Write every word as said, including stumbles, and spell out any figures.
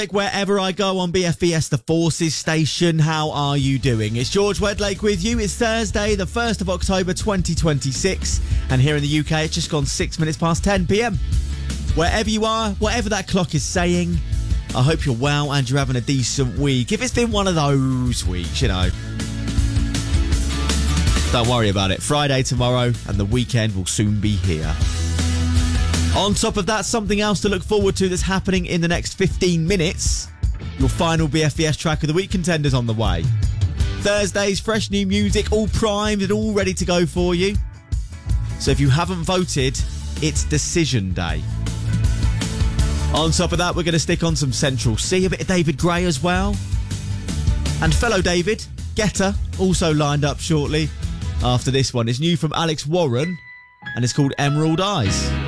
Wherever I go on B F B S, the Forces Station, how are you doing? It's George Wedlake with you. It's Thursday, the first of October twenty twenty-six, and here in the U K, it's just gone six minutes past ten p.m. Wherever you are, whatever that clock is saying, I hope you're well and you're having a decent week. If it's been one of those weeks, you know, don't worry about it. Friday tomorrow, and the weekend will soon be here. On top of that, something else to look forward to that's happening in the next fifteen minutes. Your final B F B S track of the week contenders on the way. Thursday's fresh new music, all primed and all ready to go for you. So if you haven't voted, it's decision day. On top of that, we're going to stick on some Central C, a bit of David Gray as well. And fellow David, Guetta, also lined up shortly after this one. It's new from Alex Warren, and it's called Emerald Eyes.